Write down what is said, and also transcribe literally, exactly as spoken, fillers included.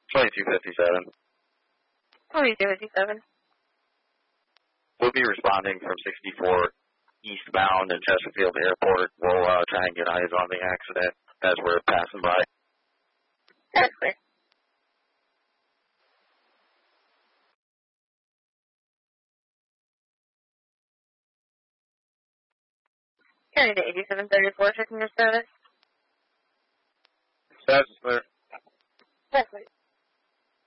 twenty-two fifty-seven. twenty-two fifty-seven. We'll be responding from sixty-four eastbound in Chesterfield Airport. We'll uh, try and get eyes on the accident as we're passing by. That's clear. County to eighty-seven thirty-four, checking your status. Status is clear. That's clear.